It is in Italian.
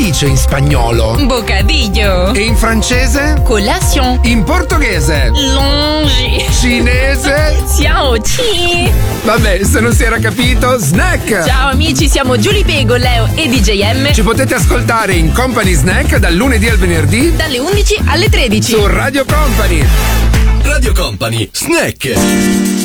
dice in spagnolo? Bocadillo. E in francese? Collation. In portoghese? Longi. Cinese? Ciao, ci. Vabbè, se non si era capito, snack! Ciao amici, siamo Giulia Pego, Leo e DJM. Ci potete ascoltare in Company Snack dal lunedì al venerdì dalle 11 alle 13 su Radio Company. Radio Company Snack.